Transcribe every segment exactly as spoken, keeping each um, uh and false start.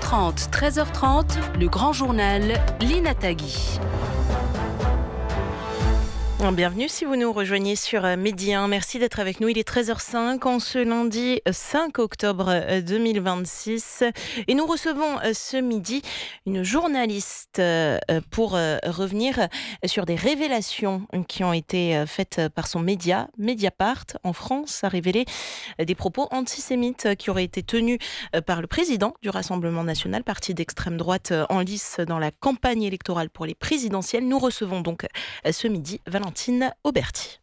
trente, treize heures trente, le grand journal, Lina Tagui. Bienvenue si vous nous rejoignez sur Midi un. Merci d'être avec nous. Il est treize heures cinq en ce lundi cinq octobre deux mille vingt-six. Et nous recevons ce midi une journaliste pour revenir sur des révélations qui ont été faites par son média, Mediapart, en France, a révélé des propos antisémites qui auraient été tenus par le président du Rassemblement national, parti d'extrême droite en lice dans la campagne électorale pour les présidentielles. Nous recevons donc ce midi Valentine Auberti.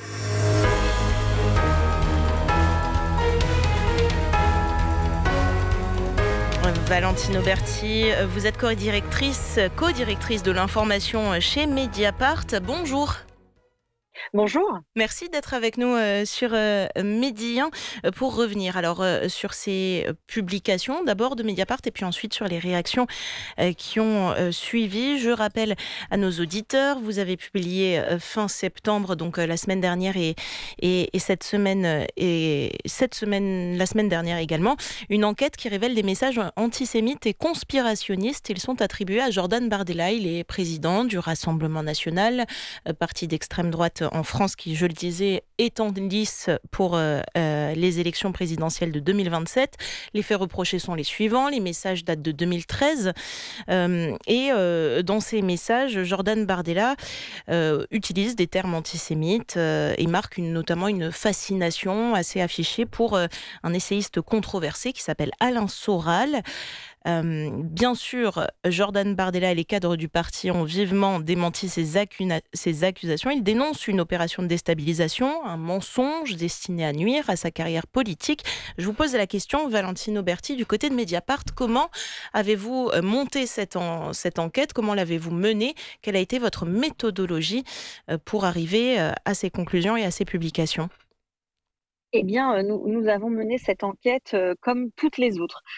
Valentine Auberti, vous êtes co-directrice, co-directrice de l'information chez Mediapart. Bonjour. Bonjour. Merci d'être avec nous euh, sur euh, Midi un euh, pour revenir alors euh, sur ces publications d'abord de Mediapart et puis ensuite sur les réactions euh, qui ont euh, suivi. Je rappelle à nos auditeurs, vous avez publié euh, fin septembre, donc euh, la semaine dernière et, et, et cette semaine euh, et cette semaine, la semaine dernière également, une enquête qui révèle des messages antisémites et conspirationnistes. Ils sont attribués à Jordan Bardella, il est président du Rassemblement national, euh, parti d'extrême droite en France qui, je le disais, est en lice pour euh, euh, les élections présidentielles de deux mille vingt-sept. Les faits reprochés sont les suivants. Les messages datent de deux mille treize. Euh, et euh, dans ces messages, Jordan Bardella euh, utilise des termes antisémites euh, et marque une, notamment une fascination assez affichée pour euh, un essayiste controversé qui s'appelle Alain Soral. Euh, bien sûr, Jordan Bardella et les cadres du parti ont vivement démenti ces, accuna- ces accusations. Ils dénoncent une opération de déstabilisation, un mensonge destiné à nuire à sa carrière politique. Je vous pose la question, Valentine Auberti, du côté de Mediapart, comment avez-vous monté cette, en- cette enquête ? Comment l'avez-vous menée ? Quelle a été votre méthodologie pour arriver à ces conclusions et à ces publications ? Eh bien, euh, nous, nous avons mené cette enquête euh, comme toutes les autres.